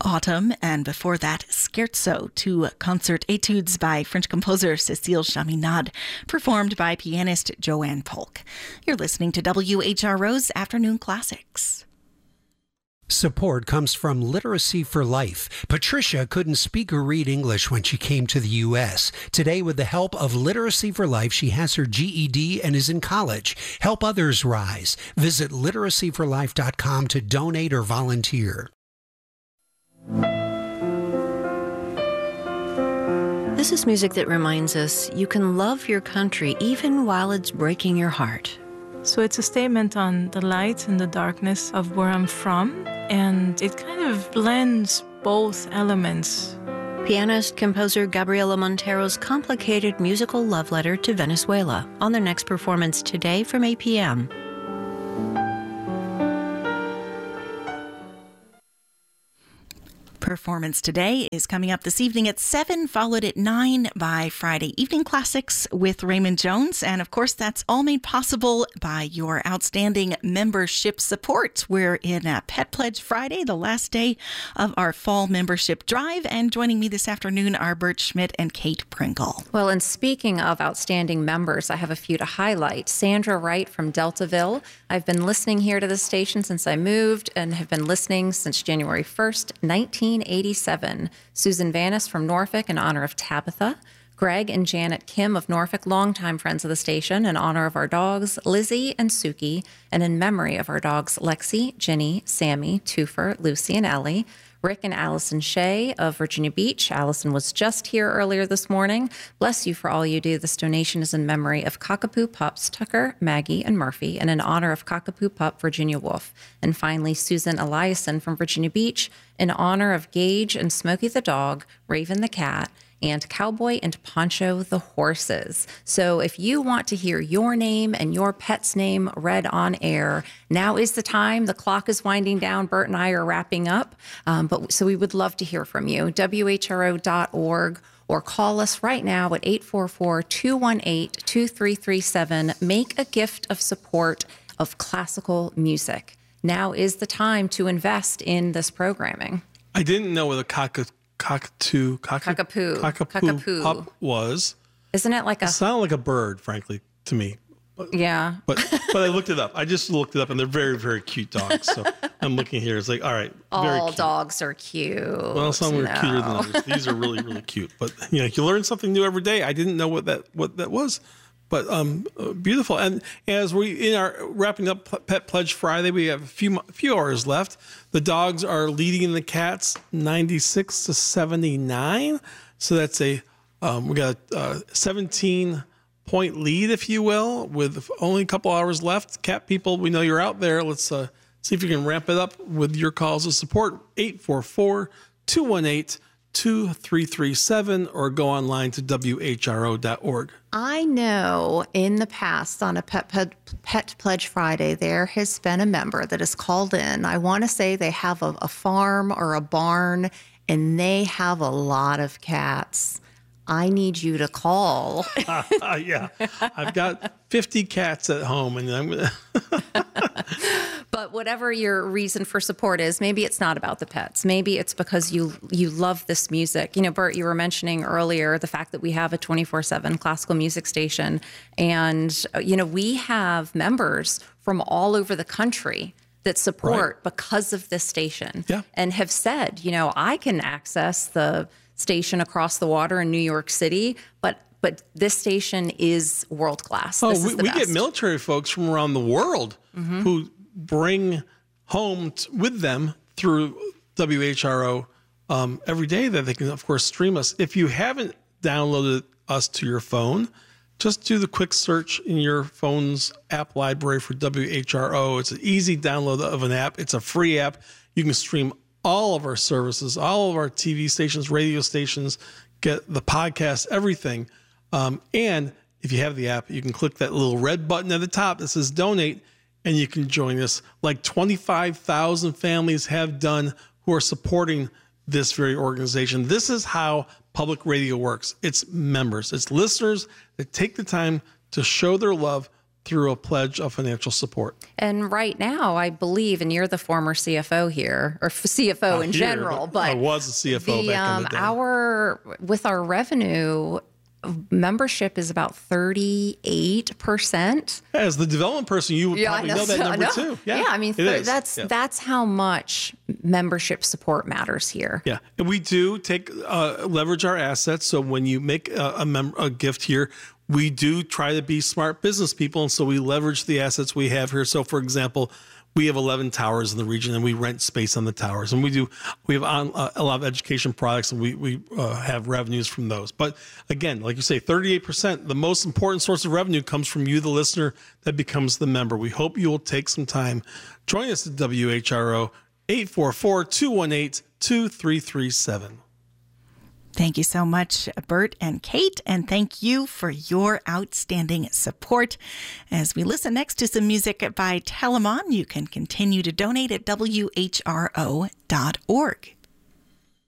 Autumn, and before that, Scherzo, two concert etudes by French composer Cécile Chaminade, performed by pianist Joanne Polk. You're listening to WHRO's Afternoon Classics. Support comes from Literacy for Life. Patricia couldn't speak or read English when she came to the U.S. Today, with the help of Literacy for Life, she has her GED and is in college. Help others rise. Visit literacyforlife.com to donate or volunteer. This is music that reminds us you can love your country even while it's breaking your heart. So it's a statement on the light and the darkness of where I'm from, and it kind of blends both elements. Pianist, composer Gabriela Montero's complicated musical love letter to Venezuela on their next performance today from 8 p.m. Performance today is coming up this evening at 7, followed at 9 by Friday Evening Classics with Raymond Jones. And of course, that's all made possible by your outstanding membership support. We're in Pet Pledge Friday, the last day of our fall membership drive. And joining me this afternoon are Bert Schmidt and Kate Pringle. Well, and speaking of outstanding members, I have a few to highlight. Sandra Wright from Deltaville. I've been listening here to the station since I moved and have been listening since January 1st, 1987. Susan Vanis from Norfolk in honor of Tabitha. Greg and Janet Kim of Norfolk, longtime friends of the station, in honor of our dogs, Lizzie and Suki, and in memory of our dogs, Lexi, Ginny, Sammy, Toofer, Lucy, and Ellie. Rick and Allison Shea of Virginia Beach. Allison was just here earlier this morning. Bless you for all you do. This donation is in memory of Cockapoo Pups, Tucker, Maggie, and Murphy, and in honor of Cockapoo Pup, Virginia Wolf. And finally, Susan Eliason from Virginia Beach, in honor of Gage and Smokey the dog, Raven the cat, and Cowboy and Poncho the horses. So if you want to hear your name and your pet's name read on air, now is the time. The clock is winding down. Bert and I are wrapping up. So we would love to hear from you. WHRO.org or call us right now at 844-218-2337. Make a gift of support of classical music. Now is the time to invest in this programming. I didn't know what a Cockapoo pup was. Isn't it like It sounded like a bird, frankly, to me. Yeah. But I looked it up. I just looked it up, and they're very, very cute dogs. So I'm looking here. It's like, all right, very all cute. Dogs are cute. Well, some are cuter than others. These are really, really cute. But you learn something new every day. I didn't know what that was. But beautiful. And as we in our wrapping up Pet Pledge Friday, we have a few hours left. The dogs are leading the cats 96-79. So that's we got a 17-point lead, if you will, with only a couple hours left. Cat people, we know you're out there. Let's see if you can ramp it up with your calls of support. 844-218-2337 or go online to WHRO.org. I know in the past on a Pet Pledge Friday, there has been a member that has called in. I want to say they have a farm or a barn, and they have a lot of cats. I need you to call. Yeah, I've got 50 cats at home, and I'm going to... But whatever your reason for support is, maybe it's not about the pets. Maybe it's because you love this music. Bert, you were mentioning earlier the fact that we have a 24/7 classical music station. And, we have members from all over the country that support because of this station and have said, I can access the station across the water in New York City, but this station is world class. Oh, we get military folks from around the world who bring home with them through WHRO every day that they can, of course, stream us. If you haven't downloaded us to your phone, just do the quick search in your phone's app library for WHRO. It's an easy download of an app. It's a free app. You can stream all of our services, all of our TV stations, radio stations, get the podcast, everything. And if you have the app, you can click that little red button at the top that says donate, and you can join us like 25,000 families have done who are supporting this very organization. This is how public radio works. It's members, it's listeners that take the time to show their love through a pledge of financial support. And right now, I believe, and you're the former CFO here, or CFO in general, but I was a CFO back in the day. With our revenue, membership is about 38%. As the development person, you would probably know that number too. Yeah, I mean, that's how much membership support matters here. Yeah, and we do leverage our assets. So when you make a gift here, we do try to be smart business people, and so we leverage the assets we have here. So, for example, we have 11 towers in the region, and we rent space on the towers, and we have a lot of education products, and we have revenues from those. But again, like you say, 38%, the most important source of revenue comes from you, the listener, that becomes the member. We hope you will take some time. Join us at WHRO 844-218-2337. Thank you so much, Bert and Kate, and thank you for your outstanding support. As we listen next to some music by Telemon, you can continue to donate at WHRO.org.